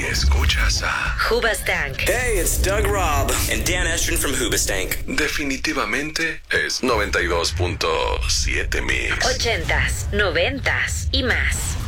escuchas a Hoobastank. Hey, it's Doug Robb and Dan Estrin from Hoobastank. Definitivamente es 92.7 Mix. 80s, 90s y más.